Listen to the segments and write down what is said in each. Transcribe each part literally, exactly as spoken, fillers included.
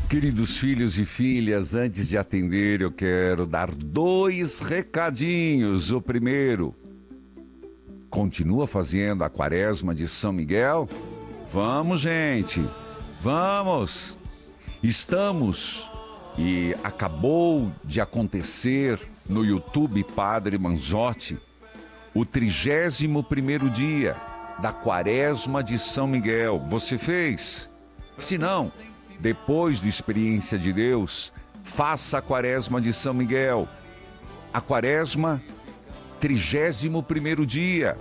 Queridos filhos e filhas, antes de atender, eu quero dar dois recadinhos. O primeiro, continua fazendo a quaresma de São Miguel? Vamos, gente, vamos! Estamos, e acabou de acontecer no YouTube Padre Manzotti, o trigésimo primeiro dia da quaresma de São Miguel. Você fez? Se não, depois do Experiência de Deus, faça a quaresma de São Miguel. A quaresma, trigésimo primeiro dia.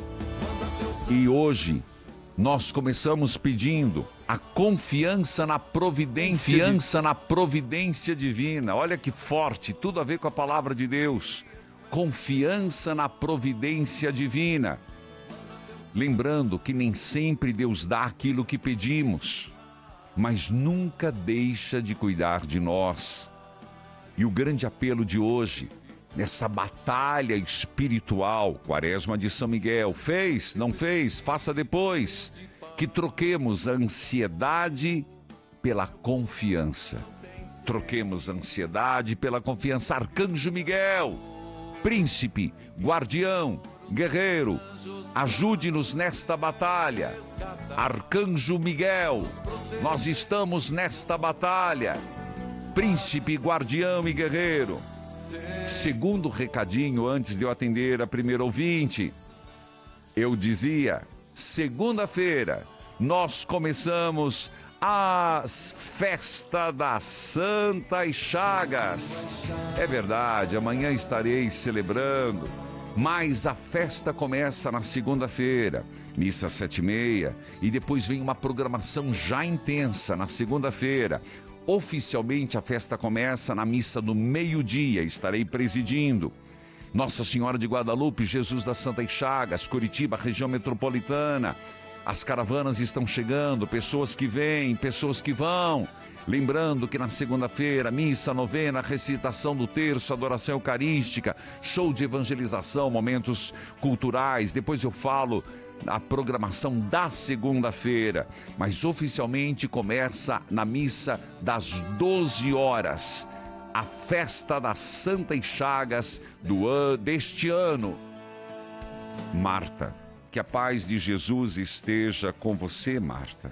E hoje, nós começamos pedindo a confiança na providência, confiança na providência divina. Olha que forte, tudo a ver com a palavra de Deus. Confiança na providência divina. Lembrando que nem sempre Deus dá aquilo que pedimos, mas nunca deixa de cuidar de nós. E o grande apelo de hoje, nessa batalha espiritual, quaresma de São Miguel, fez, não fez, faça depois, que troquemos a ansiedade pela confiança. Troquemos a ansiedade pela confiança. Arcanjo Miguel, príncipe, guardião, guerreiro, ajude-nos nesta batalha. Arcanjo Miguel, nós estamos nesta batalha. Príncipe, guardião e guerreiro. Segundo recadinho, antes de eu atender a primeira ouvinte, eu dizia, segunda-feira, nós começamos a festa das Santas Chagas. É verdade, amanhã estarei celebrando, mas a festa começa na segunda-feira, missa sete e meia, e depois vem uma programação já intensa na segunda-feira. Oficialmente a festa começa na missa do meio-dia, estarei presidindo. Nossa Senhora de Guadalupe, Jesus das Santas Chagas, Curitiba, região metropolitana. As caravanas estão chegando, pessoas que vêm, pessoas que vão. Lembrando que na segunda-feira, missa, novena, recitação do terço, adoração eucarística, show de evangelização, momentos culturais. Depois eu falo a programação da segunda-feira, mas oficialmente começa na missa das doze horas. A festa das Santas Chagas do ano, deste ano. Marta, que a paz de Jesus esteja com você, Marta.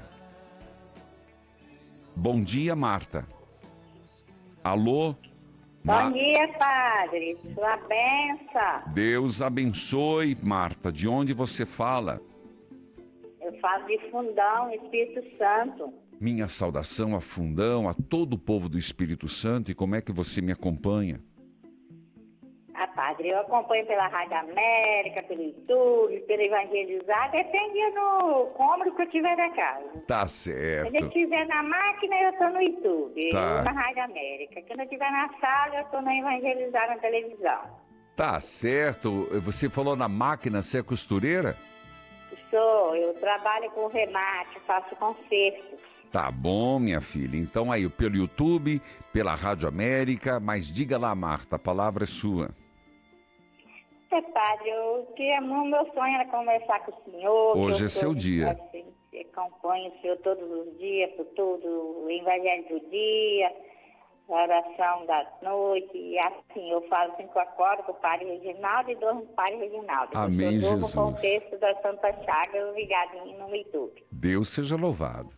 Bom dia, Marta. Alô? Bom dia, padre. Sua bênção. Deus abençoe, Marta. De onde você fala? Eu falo de Fundão, Espírito Santo. Minha saudação a Fundão, a todo o povo do Espírito Santo. E como é que você me acompanha? Ah, padre, eu acompanho pela Rádio América, pelo YouTube, pelo Evangelizar, depende do cômodo que eu tiver da casa. Tá certo. Quando eu estiver na máquina, eu estou no YouTube, tá. ou na Rádio América. Quando eu estiver na sala, eu estou no Evangelizar na televisão. Tá certo. Você falou na máquina, você é costureira? Sou, eu trabalho com remate, faço conserto. Tá bom, minha filha. Então aí, pelo YouTube, pela Rádio América, mas diga lá, Marta, a palavra é sua. É, padre, eu queria, o meu sonho era conversar com o senhor. Hoje é seu dia. Assim, acompanho o senhor todos os dias, por tudo, o evangelho do dia, a oração da noite, e assim, eu falo assim que eu acordo com o padre Reginaldo e durmo com o padre Reginaldo. Amém, eu Jesus. com o texto da Santa Chaga ligadinho no YouTube. Deus seja louvado.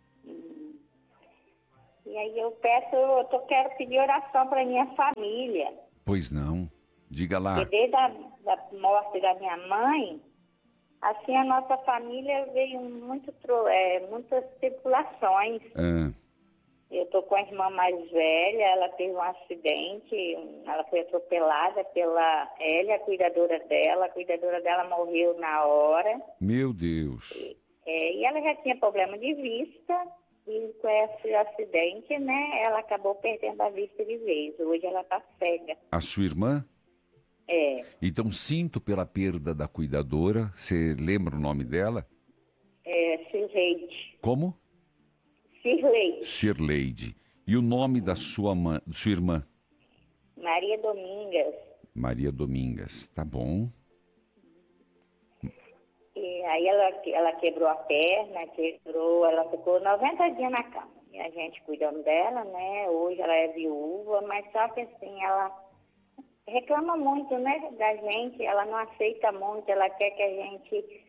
E aí eu peço, eu tô, quero pedir oração para minha família. Pois não. Diga lá. Porque desde a da morte da minha mãe, assim a nossa família veio muito, é, muitas tribulações. Ah. Eu tô com a irmã mais velha, ela teve um acidente, ela foi atropelada pela Hélia, a cuidadora dela. A cuidadora dela morreu na hora. Meu Deus. E, é, e ela já tinha problema de vista. E com esse acidente, né, ela acabou perdendo a vista de vez. Hoje ela tá cega. A sua irmã? É. Então sinto pela perda da cuidadora. Você lembra o nome dela? É, Cirleide. Como? Cirleide. Cirleide. E o nome da sua, mãe, sua irmã? Maria Domingas. Maria Domingas. Tá bom. E E aí ela, ela quebrou a perna, quebrou, ela ficou noventa dias na cama. E a gente cuidando dela, né? Hoje ela é viúva, mas só que assim, ela reclama muito, né, da gente, ela não aceita muito, ela quer que a gente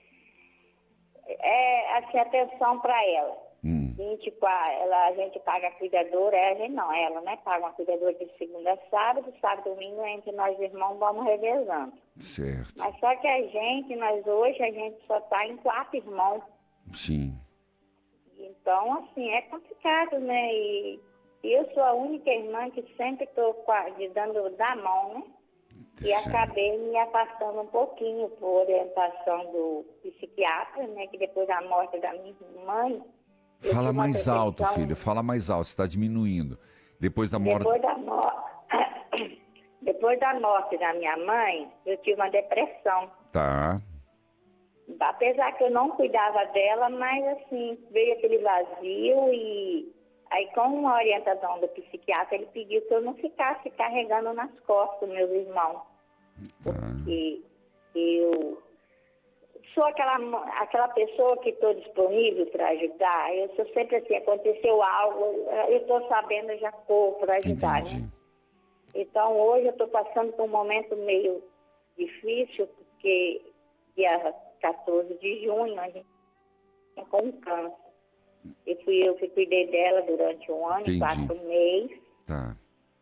é, assim, atenção para ela. Hum. vinte, ela. A gente paga a cuidadora, é, a gente não, ela, né? Paga uma cuidadora de segunda a sábado, sábado e domingo, entre nós irmãos vamos revezando. Certo. Mas só que a gente, nós hoje, a gente só está em quatro irmãos. Sim. Então, assim, é complicado, né? E, e eu sou a única irmã que sempre estou dando da mão, né? E Certo. acabei me afastando um pouquinho por orientação do psiquiatra, né? Que depois da morte da minha mãe... Fala mais alto, filha. Fala mais alto. Você está diminuindo. Depois da morte... Depois da, mo... depois da morte da minha mãe, eu tive uma depressão. Tá. Apesar que eu não cuidava dela, mas assim, veio aquele vazio e... Aí, com uma orientação do psiquiatra, ele pediu que eu não ficasse carregando nas costas meus irmãos. Tá. Porque eu sou aquela, aquela pessoa que estou disponível para ajudar. Eu sou sempre assim, aconteceu algo, eu estou sabendo, eu já corro para ajudar, Entendi. né? Então, hoje eu estou passando por um momento meio difícil, porque dia quatorze de junho a gente está com um câncer. E fui eu que cuidei dela durante um ano, Entendi. quatro meses. Tá.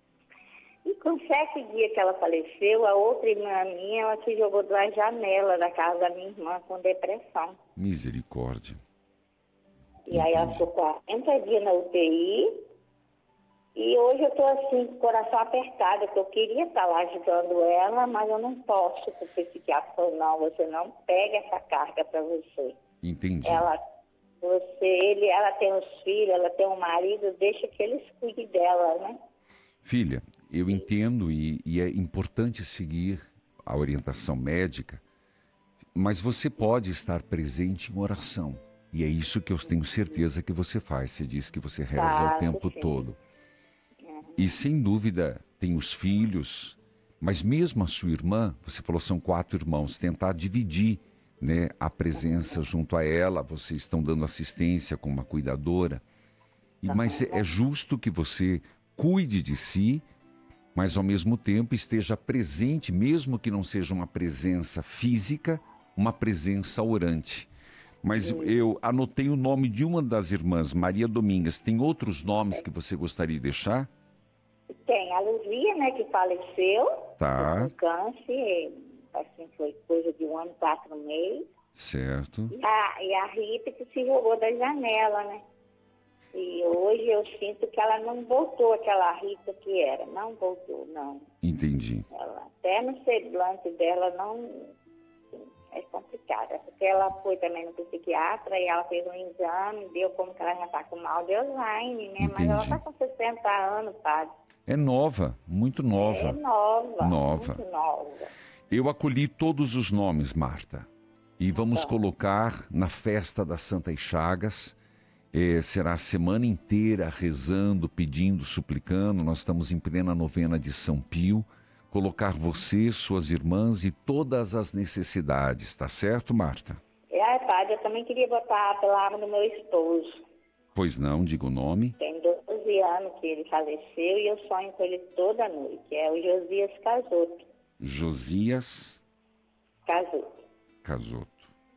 E com sete dias que ela faleceu, a outra irmã minha, ela se jogou da janela da casa da minha irmã com depressão. Misericórdia. E aí ela ficou quarenta dias na U T I. E hoje eu estou assim, com o coração apertado, porque eu queria estar lá ajudando ela, mas eu não posso, porque o psiquiatra falou, não, você não pega essa carga para você. Entendi. Ela... Você, ele, ela tem os filhos, ela tem um marido, deixa que eles cuidem dela, né? Filha, eu entendo e, e é importante seguir a orientação médica, mas você pode estar presente em oração. E é isso que eu tenho certeza que você faz. Você diz que você reza Faço, o tempo sim. todo. Uhum. E sem dúvida tem os filhos, mas mesmo a sua irmã, você falou são quatro irmãos, tentar dividir, né, a presença junto a ela, vocês estão dando assistência com uma cuidadora, e, mas é justo que você cuide de si, mas ao mesmo tempo esteja presente, mesmo que não seja uma presença física, uma presença orante. Mas eu anotei o nome de uma das irmãs, Maria Domingas. Tem outros nomes que você gostaria de deixar? Tem a Luzia, né, que faleceu, Tá. com câncer, assim, foi coisa de um ano, quatro meses. Certo. E a, e a Rita que se jogou da janela, né? E hoje eu sinto que ela não voltou aquela Rita que era, não voltou, não. Entendi. Ela, até no semblante dela não é complicada, porque ela foi também no psiquiatra e ela fez um exame, deu como que ela já está com mal de Alzheimer, né? Entendi. Mas ela está com sessenta anos, padre. É nova, muito nova. É nova, Nova. muito nova. Eu acolhi todos os nomes, Marta, e vamos Então. colocar na festa das Santas Chagas. Eh, será a semana inteira rezando, pedindo, suplicando. Nós estamos em plena novena de São Pio. Colocar você, suas irmãs e todas as necessidades, tá certo, Marta? É, padre, eu também queria botar a palavra do meu esposo. Pois não, diga o nome. Tem doze anos que ele faleceu e eu sonho com ele toda noite. É o Josias Casoto. Josias Casoto. Casoto.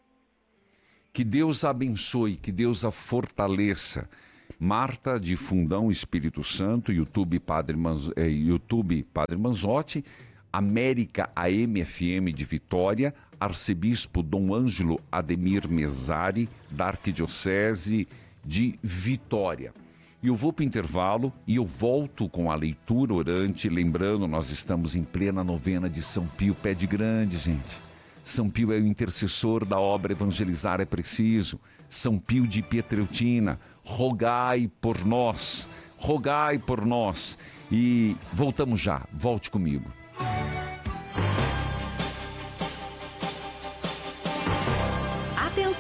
Que Deus a abençoe, que Deus a fortaleça. Marta de Fundão Espírito Santo, YouTube Padre, Manz... eh, YouTube Padre Manzotti, América A M F M de Vitória, Arcebispo Dom Ângelo Ademir Mesari, da Arquidiocese de Vitória. E eu vou para o intervalo e eu volto com a leitura orante, lembrando, nós estamos em plena novena de São Pio, pé de grande, gente. São Pio é o intercessor da obra Evangelizar é Preciso. São Pio de Pietreutina, rogai por nós, rogai por nós. E voltamos já, volte comigo.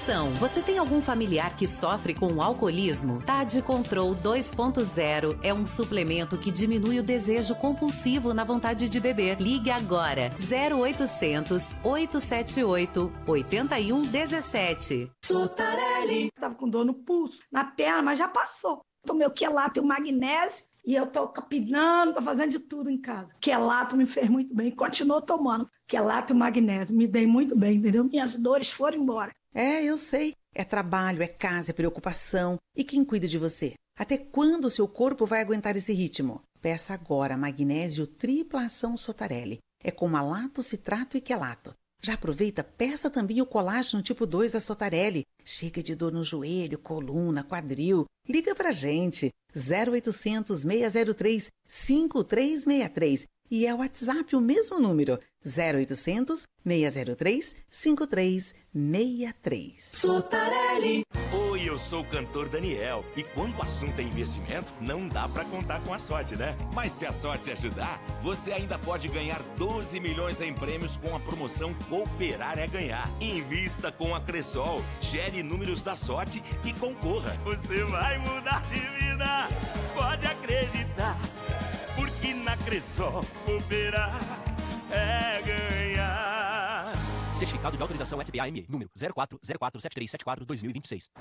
Atenção, você tem algum familiar que sofre com alcoolismo? Tade Control dois ponto zero é um suplemento que diminui o desejo compulsivo na vontade de beber. Ligue agora, zero oitocentos, oitocentos e setenta e oito, oitenta e um dezessete. Sotarelli. Tava com dor no pulso, na perna, mas já passou. Tomei o quelato e o magnésio e eu tô capinando, tô fazendo de tudo em casa. Quelato me fez muito bem, continuo tomando. Quelato e magnésio, me dei muito bem, entendeu? Minhas dores foram embora. É, eu sei. É trabalho, é casa, é preocupação. E quem cuida de você? Até quando o seu corpo vai aguentar esse ritmo? Peça agora magnésio tripla ação Sotarelli. É com malato, citrato e quelato. Já aproveita, peça também o colágeno tipo dois da Sotarelli. Chega de dor no joelho, coluna, quadril. Liga pra gente. zero oitocentos, seis zero três, cinco três seis três. E é o WhatsApp o mesmo número. zero oitocentos, seis zero três, cinco três seis três. Sotarelli. Oi, eu sou o cantor Daniel. E quando o assunto é investimento, não dá pra contar com a sorte, né? Mas se a sorte ajudar, você ainda pode ganhar doze milhões em prêmios com a promoção Cooperar é Ganhar. Invista com a Cressol, gere números da sorte e concorra. Você vai mudar de vida, pode acreditar. Porque na Cressol, cooperar é ganhar. Certificado de autorização S B A M E, número zero quatro zero quatro sete três sete quatro dois mil e vinte e seis.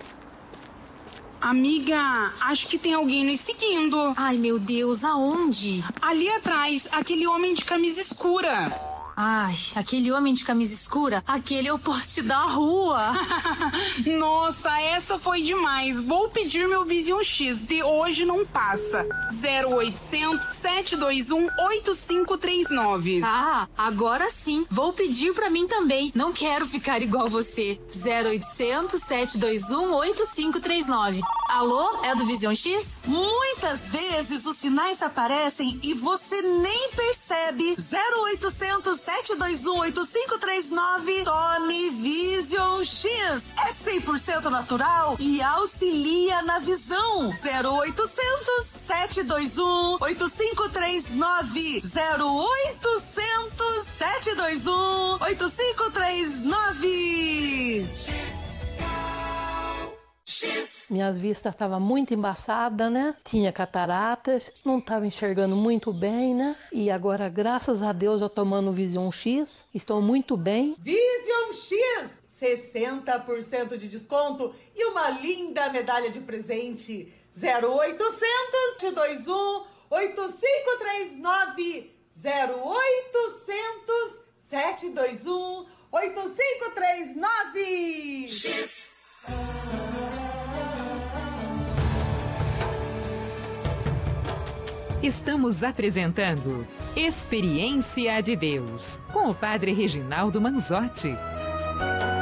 Amiga, acho que tem alguém nos seguindo. Ai, meu Deus, aonde? Ali atrás, aquele homem de camisa escura. Ai, aquele homem de camisa escura, aquele é o poste da rua. Nossa, essa foi demais. Vou pedir meu Vision X, de hoje não passa. zero oitocentos, sete dois um, oito cinco três nove. Ah, agora sim. Vou pedir pra mim também. Não quero ficar igual você. zero oitocentos, sete dois um, oito cinco três nove. Alô, é do Vision X? Muitas vezes os sinais aparecem e você nem percebe. zero oitocentos, sete dois um, oito cinco três nove. Tome Vision X. É cem por cento natural e auxilia na visão. zero oitocentos, sete dois um, oito cinco três nove. zero oitocentos, sete dois um, oito cinco três nove. Minhas vistas estavam muito embaçadas, né? Tinha cataratas, não estava enxergando muito bem, né? E agora, graças a Deus, eu tomando o Vision X, estou muito bem. Vision X! sessenta por cento de desconto e uma linda medalha de presente. zero oitocentos, sete dois um, oito cinco três nove. zero oitocentos, sete dois um, oito cinco três nove. X! Estamos apresentando Experiência de Deus, com o Padre Reginaldo Manzotti.